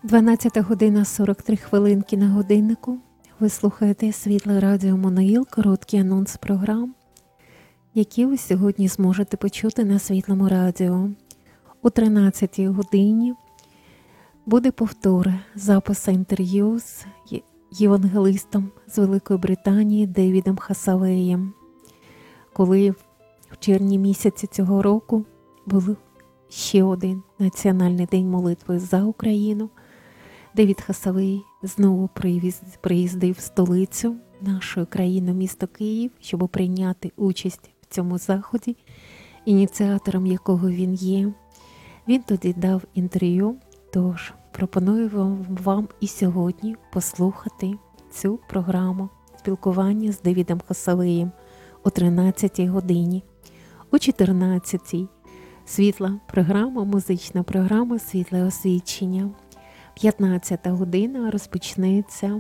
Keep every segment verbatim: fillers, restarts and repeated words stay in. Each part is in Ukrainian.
дванадцята година сорок три хвилинки на годиннику. Ви слухаєте Світле Радіо Монеїл, короткий анонс програм, які ви сьогодні зможете почути на Світлому Радіо. О тринадцятій годині буде повтор запису інтерв'ю з євангелистом з Великої Британії Девідом Хасавеєм, коли в червні місяці цього року був ще один Національний день молитви за Україну. Девід Хасавей знову приїздив в столицю нашої країни, місто Київ, щоб прийняти участь в цьому заході, ініціатором якого він є. Він тоді дав інтерв'ю, тож пропоную вам і сьогодні послухати цю програму спілкування з Девідом Хасавеєм о тринадцятій годині. О чотирнадцятій світла програма, музична програма «Світле освічення». п'ятнадцята година розпочнеться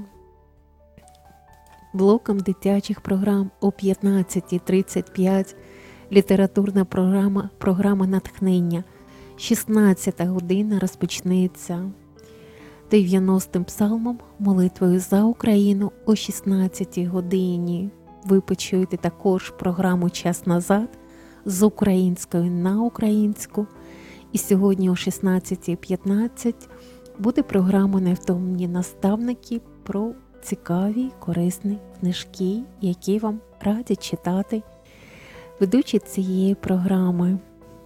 блоком дитячих програм. О п'ятнадцятій тридцять п'ять літературна програма, програма натхнення. шістнадцята година розпочнеться дев'яностим псалмом, молитвою за Україну. О шістнадцятій годині ви почуєте також програму «Час назад» з української на українську. І сьогодні о шістнадцята п'ятнадцять буде програма «Невтомні наставники» про цікаві, корисні книжки, які вам радять читати ведучі цієї програми.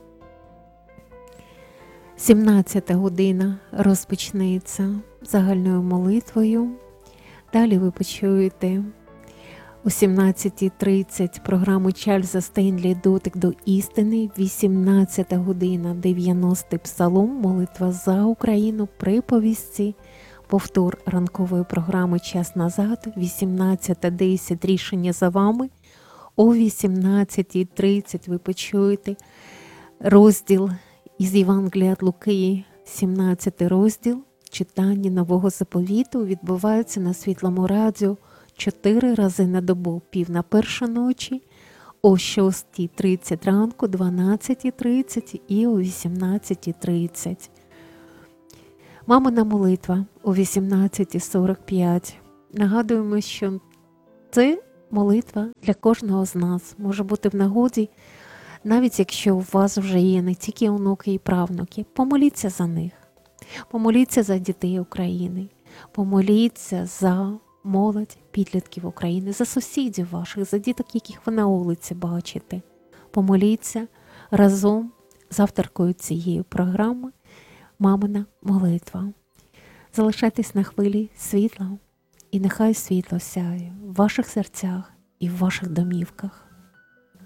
сімнадцята година розпочнеться загальною молитвою. Далі ви почуєте о сімнадцята тридцять програму Чарльза Стенлі «Дотик до істини», вісімнадцята година дев'яностий псалом, молитва за Україну, приповісті, повтор ранкової програми «Час назад», вісімнадцята десять рішення за вами, о вісімнадцята тридцять ви почуєте розділ із Євангелія від Луки, сімнадцятий розділ, читання Нового Заповіту відбувається на Світлому Радіо чотири рази на добу, пів на першу ночі, о шостій тридцять ранку, дванадцятій тридцять і о вісімнадцятій тридцять. Мамина молитва о вісімнадцятій сорок п'ять. Нагадуємо, що це молитва для кожного з нас. Може бути в нагоді, навіть якщо у вас вже є не тільки онуки і правнуки. Помоліться за них. Помоліться за дітей України. Помоліться за молодь, підлітків України, за сусідів ваших, за діток, яких ви на вулиці бачите. Помоліться разом з авторкою цієї програми «Мамина молитва». Залишайтесь на хвилі світла, і нехай світло сяє в ваших серцях і в ваших домівках.